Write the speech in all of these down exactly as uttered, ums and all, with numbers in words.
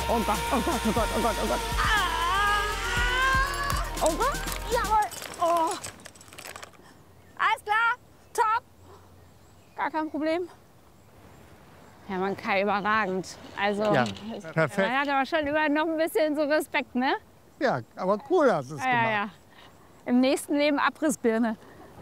Oh Gott, oh Gott, oh Gott, oh Gott, oh Gott. Ah! Oh Gott, jawohl. Oh. Alles klar, top. Gar kein Problem. Hermann Kai, überragend. Also, Ja, ich, perfekt. man hat aber schon immer noch ein bisschen so Respekt, ne? Ja, aber cool hast du es Ja, gemacht. ja, ja. Im nächsten Leben Abrissbirne.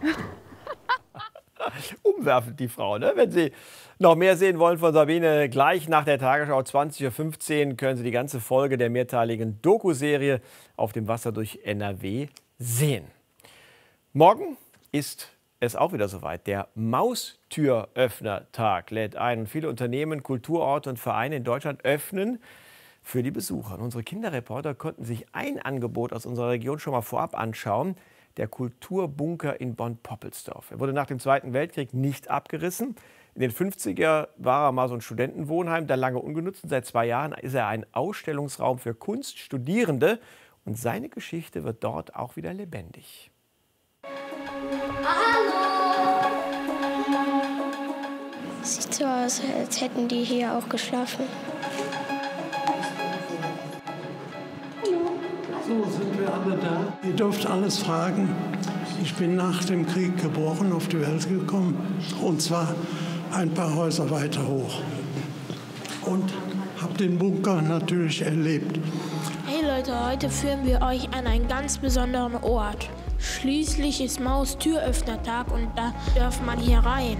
Umwerfend, die Frau. Ne? Wenn Sie noch mehr sehen wollen von Sabine, gleich nach der Tagesschau zwanzig Uhr fünfzehn können Sie die ganze Folge der mehrteiligen Doku-Serie auf dem Wasser durch N R W sehen. Morgen ist es auch wieder soweit. Der Maustüröffner-Tag lädt ein. Und viele Unternehmen, Kulturorte und Vereine in Deutschland öffnen für die Besucher. Und unsere Kinderreporter konnten sich ein Angebot aus unserer Region schon mal vorab anschauen. Der Kulturbunker in Bonn-Poppelsdorf. Er wurde nach dem Zweiten Weltkrieg nicht abgerissen. In den fünfziger war er mal so ein Studentenwohnheim, dann lange ungenutzt. Und seit zwei Jahren ist er ein Ausstellungsraum für Kunststudierende. Und seine Geschichte wird dort auch wieder lebendig. Hallo! Sieht so aus, als hätten die hier auch geschlafen. So sind wir alle da. Ihr dürft alles fragen. Ich bin nach dem Krieg geboren, auf die Welt gekommen. Und zwar ein paar Häuser weiter hoch. Und habe den Bunker natürlich erlebt. Hey Leute, heute führen wir euch an einen ganz besonderen Ort. Schließlich ist Maustüröffnertag und da darf man hier rein.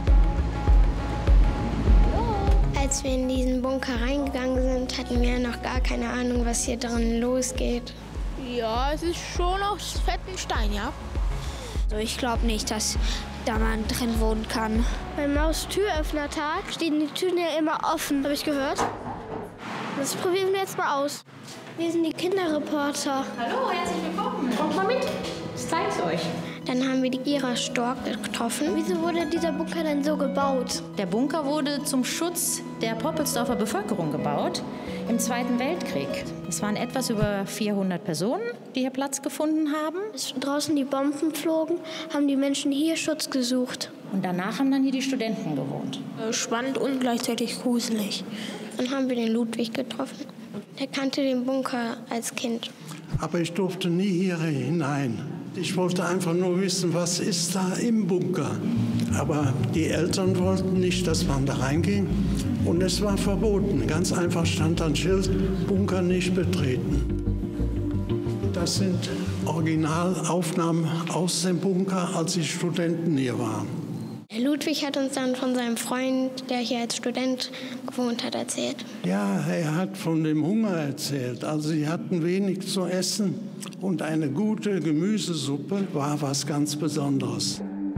Als wir in diesen Bunker reingegangen sind, hatten wir noch gar keine Ahnung, was hier drin losgeht. Ja, es ist schon aus fetten Stein, ja? Also ich glaube nicht, dass da man drin wohnen kann. Beim Maustüröffnertag stehen die Türen ja immer offen, habe ich gehört. Das probieren wir jetzt mal aus. Wir sind die Kinderreporter. Hallo, herzlich willkommen. Kommt mal mit. Ich zeig's euch. Dann haben wir die Gira Stork getroffen. Wieso wurde dieser Bunker denn so gebaut? Der Bunker wurde zum Schutz der Poppelsdorfer Bevölkerung gebaut im Zweiten Weltkrieg. Es waren etwas über vierhundert Personen, die hier Platz gefunden haben. Als draußen die Bomben flogen, haben die Menschen hier Schutz gesucht. Und danach haben dann hier die Studenten gewohnt. Spannend und gleichzeitig gruselig. Dann haben wir den Ludwig getroffen. Der kannte den Bunker als Kind. Aber ich durfte nie hier hinein. Ich wollte einfach nur wissen, was ist da im Bunker. Aber die Eltern wollten nicht, dass man da reinging. Und es war verboten. Ganz einfach stand ein Schild, Bunker nicht betreten. Das sind Originalaufnahmen aus dem Bunker, als die Studenten hier waren. Ludwig hat uns dann von seinem Freund, der hier als Student gewohnt hat, erzählt. Ja, er hat von dem Hunger erzählt. Also sie hatten wenig zu essen und eine gute Gemüsesuppe war was ganz Besonderes.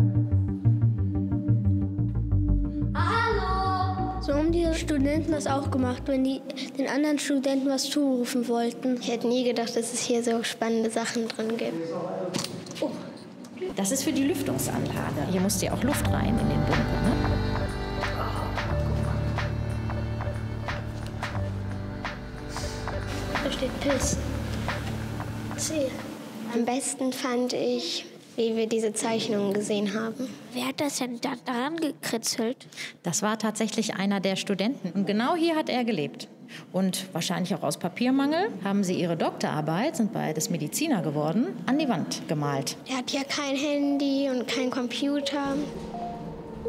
Hallo! So haben die Studenten das auch gemacht, wenn die den anderen Studenten was zurufen wollten. Ich hätte nie gedacht, dass es hier so spannende Sachen drin gibt. Oh. Das ist für die Lüftungsanlage. Hier musste ja auch Luft rein in den Bunker. Ne? Da steht Piss. See. Am besten fand ich, wie wir diese Zeichnungen gesehen haben. Wer hat das denn da dran gekritzelt? Das war tatsächlich einer der Studenten. Und genau hier hat er gelebt. Und wahrscheinlich auch aus Papiermangel haben sie ihre Doktorarbeit, sind beides Mediziner geworden, an die Wand gemalt. Er hat ja kein Handy und kein Computer.